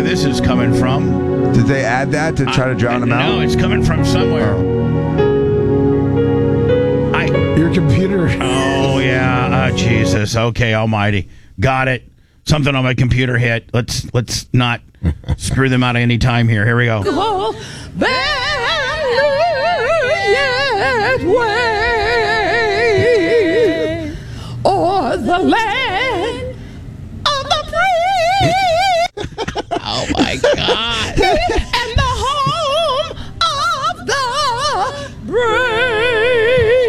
this is coming from. Did they add that to try to drown him out? No, it's coming from somewhere. Your computer. Oh, yeah. Jesus. Okay, almighty. Got it. Something on my computer hit. Let's not screw them out of any time here. Here we go. Way, or the land of the free. Oh, my God. And the home of the brave.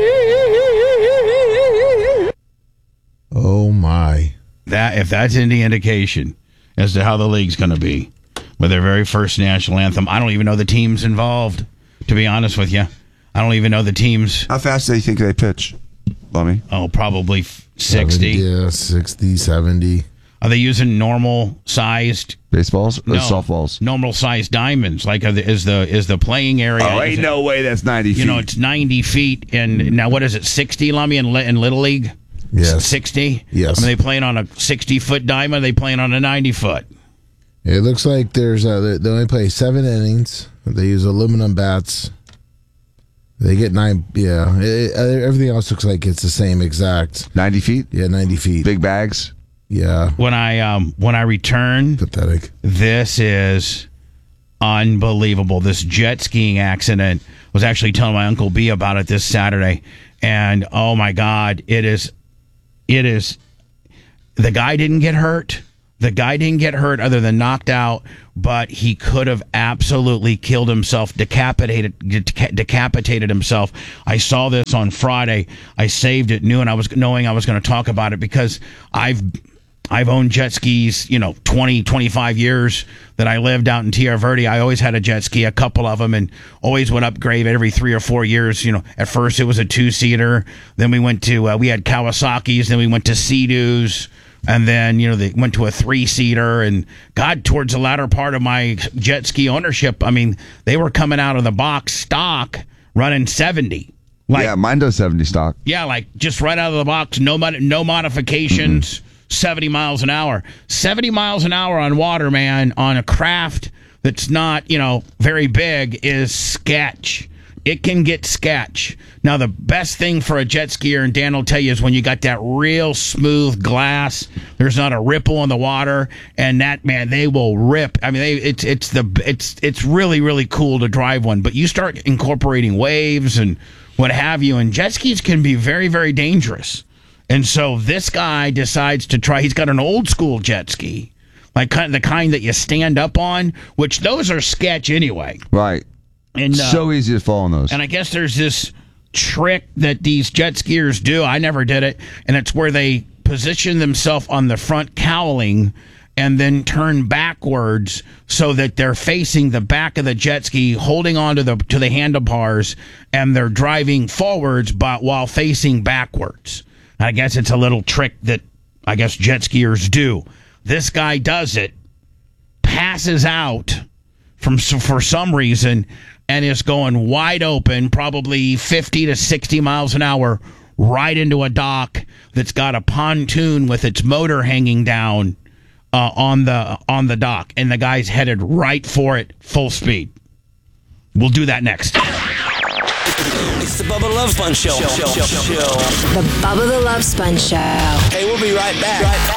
Oh, my. If that's any indication as to how the league's going to be with their very first national anthem, I don't even know the teams involved, to be honest with you. I don't even know the teams. How fast do you think they pitch, Lummy? Oh, probably 60. Yeah, 60, 70. Are they using normal-sized Baseballs or softballs? Normal-sized diamonds. Like, is the playing area? Oh, ain't no way that's 90 feet. You know, it's 90 feet. And now, what is it, 60, Lummy, in Little League? Yes. 60? Yes. I mean, they playing on a 60-foot diamond? They playing on a 90-foot? It looks like they only play 7 innings. They use aluminum bats. They get 9. Yeah, everything else looks like it's the same exact. 90 feet? Yeah, 90 feet. Big bags? Yeah. When I return, Pathetic. this is unbelievable. This jet skiing accident. Was actually telling my Uncle B about it this Saturday, and oh my God, it is. The guy didn't get hurt. The guy didn't get hurt other than knocked out, but he could have absolutely killed himself, decapitated himself. I saw this on Friday. I saved it, knowing I was going to talk about it because I've owned jet skis, 20, 25 years that I lived out in Tierra Verde. I always had a jet ski, a couple of them, and always would upgrade every 3 or 4 years. At first it was a 2-seater. Then we went to, we had Kawasaki's. Then we went to Sea-Doos. And then, they went to a 3-seater. And God, towards the latter part of my jet ski ownership, I mean, they were coming out of the box stock running 70. Yeah, mine does 70 stock. Yeah, like just right out of the box, no modifications. 70 miles an hour. 70 miles an hour on water, man, on a craft that's not, very big is sketch. It can get sketch. Now, the best thing for a jet skier, and Dan will tell you, is when you got that real smooth glass, there's not a ripple in the water, and that, man, they will rip. I mean, it's really, really cool to drive one, but you start incorporating waves and what have you, and jet skis can be very, very dangerous. And so this guy decides to try. He's got an old school jet ski, like the kind that you stand up on, which those are sketch anyway. Right. And so easy to fall on those. And I guess there's this trick that these jet skiers do. I never did it. And it's where they position themselves on the front cowling and then turn backwards so that they're facing the back of the jet ski, holding on to the handlebars, and they're driving forwards but while facing backwards. I guess it's a little trick that I guess jet skiers do. This guy does it, passes out for some reason, and is going wide open, probably 50 to 60 miles an hour, right into a dock that's got a pontoon with its motor hanging down on the dock, and the guy's headed right for it, full speed. We'll do that next. It's the Bubba Love Sponge Show. The Bubba the Love Sponge Show. Hey, we'll be right back.